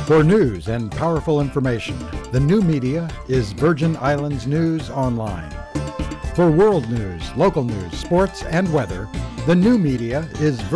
For news and powerful information, the new media is Virgin Islands News Online. For world news, local news, sports, and weather, the new media is